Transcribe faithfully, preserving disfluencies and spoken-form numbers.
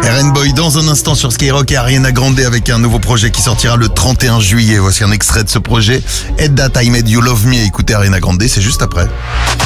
R N Boy dans un instant sur Skyrock et Ariana Grande avec un nouveau projet qui sortira le trente et un juillet. Voici un extrait de ce projet. At That I Made You Love Me. Écoutez Ariana Grande, c'est juste après.